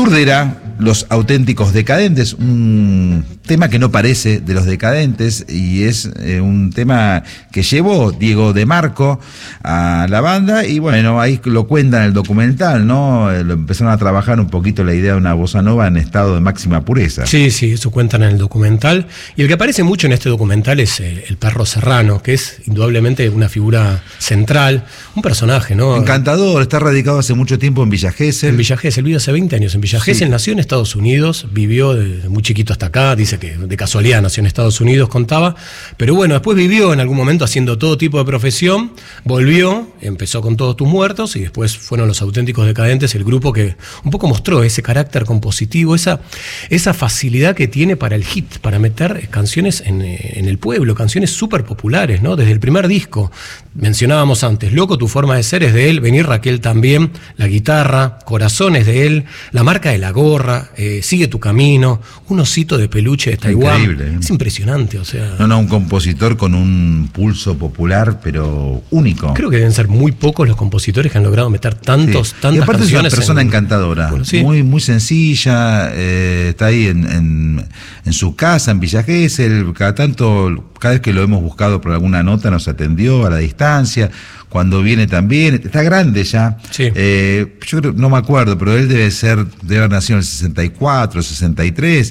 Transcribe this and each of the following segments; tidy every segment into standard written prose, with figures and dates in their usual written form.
Kurdera, Los Auténticos Decadentes, un tema que no parece de Los Decadentes y es un tema que llevó Diego De Marco a la banda y bueno, ahí lo cuenta en el documental, ¿no? Lo empezaron a trabajar un poquito la idea de una bossa nova en estado de máxima pureza. Sí, eso cuentan en el documental. Y el que aparece mucho en este documental es el Perro Serrano, que es indudablemente una figura central, un personaje, ¿no? Encantador, está radicado hace mucho tiempo en Villa Gesell. En Villa Gesell, vivió hace 20 años en Villa Gesell, sí. Nació en Estados Unidos, vivió desde muy chiquito hasta acá, dice que de casualidad nació en Estados Unidos, contaba, pero bueno, después vivió en algún momento haciendo todo tipo de profesión, volvió, empezó con Todos tus muertos y después fueron Los Auténticos Decadentes, el grupo que un poco mostró ese carácter compositivo, esa facilidad que tiene para el hit, para meter canciones en el pueblo, canciones súper populares, ¿no? Desde el primer disco, mencionábamos antes, Loco, tu forma de ser es de él, Venir Raquel también, la guitarra, Corazón es de él, La marca de la gorra, Sigue tu camino, Un osito de peluche de Taiwán. Increíble, ¿eh? Es impresionante, o sea. No, un compositor con un pulso popular, pero único. Creo que deben ser muy pocos los compositores que han logrado meter tantas y aparte canciones. Es una persona encantadora, bueno, sí. muy sencilla, está ahí en su casa, en Villa Gesell, cada vez que lo hemos buscado por alguna nota nos atendió a la distancia. Cuando viene también, está grande ya. Sí. Yo creo, no me acuerdo, pero él debe haber nacido en el 64, 63,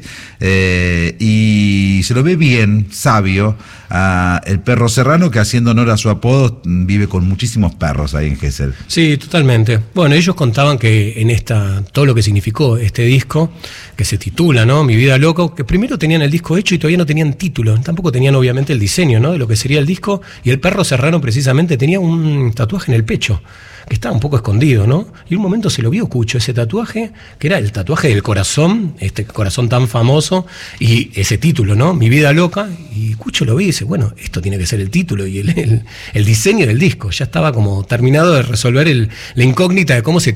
y se lo ve bien, sabio, a el Perro Serrano, que haciendo honor a su apodo, vive con muchísimos perros ahí en Gesell. Sí, totalmente. Bueno, ellos contaban que en todo lo que significó este disco, que se titula, ¿no? Mi vida loco, que primero tenían el disco hecho y todavía no tenían título, tampoco tenían obviamente el diseño, ¿no? De lo que sería el disco, y el Perro Serrano precisamente tenía un tatuaje en el pecho, que estaba un poco escondido, ¿no? Y un momento se lo vio Cucho, ese tatuaje, que era el tatuaje del corazón, este corazón tan famoso, y ese título, ¿no? Mi vida loca, y Cucho lo ve y dice, bueno, esto tiene que ser el título y el diseño del disco. Ya estaba como terminado de resolver la incógnita de cómo se